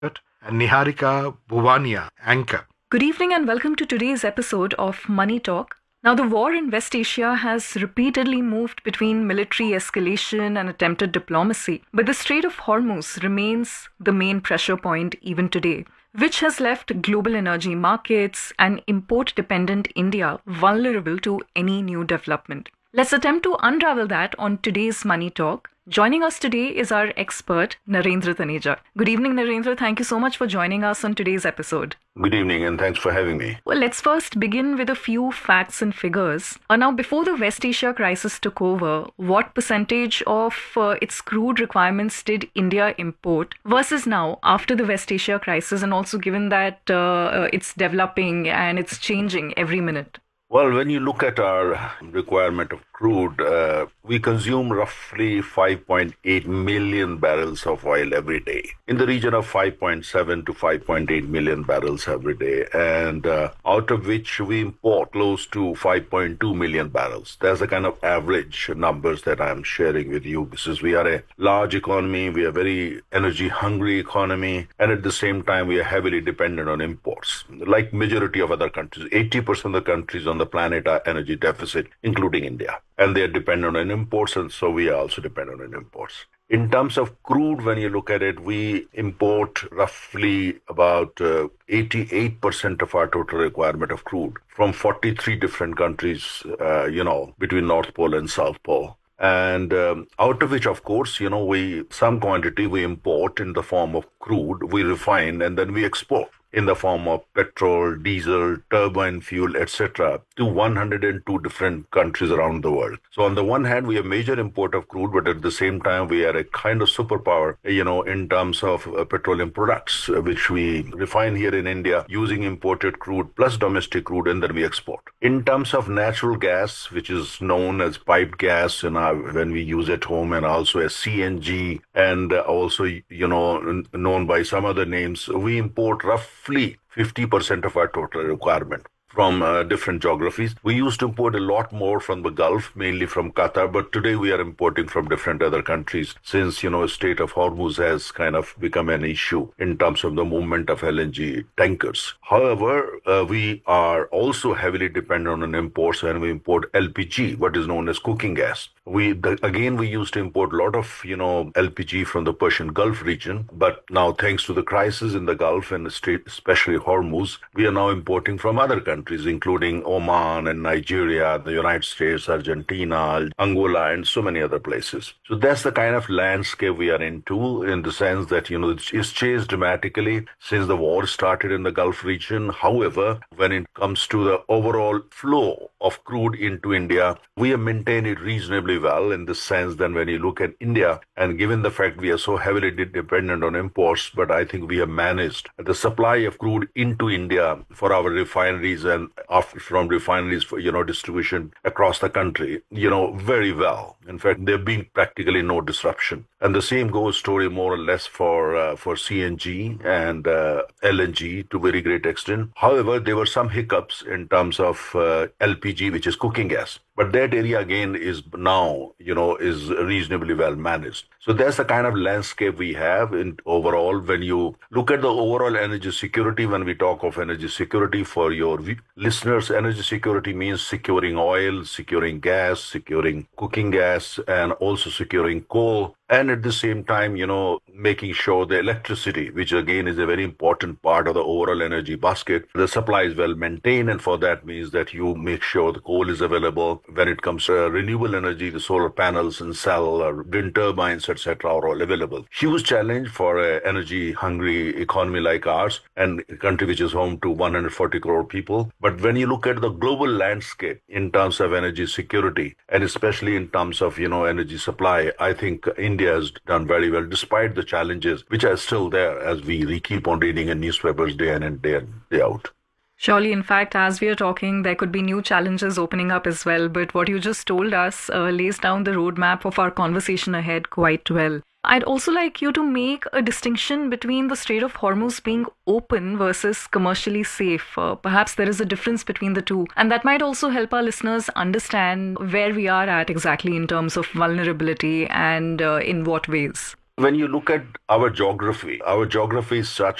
and Niharika Bhuvania, anchor. Good evening and welcome to today's episode of Money Talk. Now, the war in West Asia has repeatedly moved between military escalation and attempted diplomacy, but the Strait of Hormuz remains the main pressure point even today, which has left global energy markets and import dependent India vulnerable to any new development. Let's attempt to unravel that on today's Money Talk. Joining us today is our expert, Narendra Taneja. Good evening, Narendra. Thank you so much for joining us on today's episode. Good evening and thanks for having me. Well, let's first begin with a few facts and figures. Now, before the West Asia crisis took over, what percentage of its crude requirements did India import versus now after the West Asia crisis, and also given that it's developing and it's changing every minute? Well, when you look at our requirement of crude, we consume roughly 5.8 million barrels of oil every day, in the region of 5.7 to 5.8 million barrels every day, and out of which we import close to 5.2 million barrels. That's the kind of average numbers that I'm sharing with you, because we are a large economy, we are a very energy-hungry economy, and at the same time, we are heavily dependent on imports. Like majority of other countries, 80% of the countries on the planet are energy deficit, including India. And they are dependent on imports, and so we are also dependent on imports. In terms of crude, when you look at it, we import roughly about 88% of our total requirement of crude from 43 different countries, between North Pole and South Pole. And out of which, of course, some quantity we import in the form of crude, we refine, and then we export in the form of petrol, diesel, turbine fuel, etc., to 102 different countries around the world. So on the one hand, we are a major import of crude, but at the same time, we are a kind of superpower, in terms of petroleum products, which we refine here in India using imported crude plus domestic crude, and then we export. In terms of natural gas, which is known as piped gas when we use at home, and also as CNG, and also, known by some other names, we import roughly 50% of our total requirement from different geographies. We used to import a lot more from the Gulf, mainly from Qatar, but today we are importing from different other countries since, Strait of Hormuz has kind of become an issue in terms of the movement of LNG tankers. However, we are also heavily dependent on imports when we import LPG, what is known as cooking gas. We used to import a lot of, LPG from the Persian Gulf region, but now thanks to the crisis in the Gulf and the Strait, especially Hormuz, we are now importing from other countries, including Oman and Nigeria, the United States, Argentina, Angola, and so many other places. So that's the kind of landscape we are into, in the sense that, it's changed dramatically since the war started in the Gulf region. However, when it comes to the overall flow of crude into India, we have maintained it reasonably well, in the sense that when you look at India, and given the fact we are so heavily dependent on imports, but I think we have managed the supply of crude into India for our refineries and from refineries for, distribution across the country, very well. In fact, there being practically no disruption. And the same goes story more or less for CNG and LNG to very great extent. However, there were some hiccups in terms of LPG, which is cooking gas. But that area again is now, is reasonably well managed. So that's the kind of landscape we have in overall. When you look at the overall energy security, when we talk of energy security for your listeners, energy security means securing oil, securing gas, securing cooking gas, and also securing coal. And at the same time, making sure the electricity, which again is a very important part of the overall energy basket, the supply is well maintained. And for that means that you make sure the coal is available. When it comes to renewable energy, the solar panels and cell, wind turbines, etc., are all available. Huge challenge for an energy-hungry economy like ours, and a country which is home to 140 crore people. But when you look at the global landscape in terms of energy security, and especially in terms of, energy supply, I think India has done very well, despite the challenges which are still there, as we keep on reading in newspapers day in and day out. Surely, in fact, as we are talking, there could be new challenges opening up as well. But what you just told us lays down the roadmap of our conversation ahead quite well. I'd also like you to make a distinction between the Strait of Hormuz being open versus commercially safe. Perhaps there is a difference between the two. And that might also help our listeners understand where we are at exactly in terms of vulnerability and in what ways. When you look at our geography is such